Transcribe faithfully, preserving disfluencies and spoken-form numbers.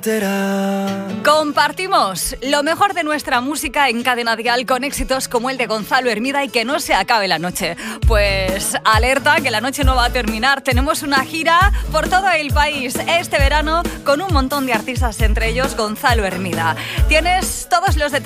Compartimos lo mejor de nuestra música en Cadena Dial con éxitos como el de Gonzalo Hermida y que no se acabe la noche. Pues alerta, que la noche no va a terminar. Tenemos una gira por todo el país este verano con un montón de artistas, entre ellos Gonzalo Hermida. Tienes todos los detalles